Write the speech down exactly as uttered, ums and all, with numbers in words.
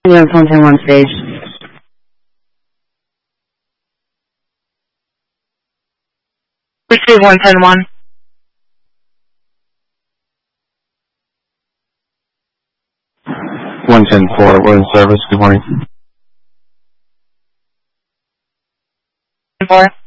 Ambulance one ten one stage. Receive one ten one. one ten four, we're in service. Good morning. Four.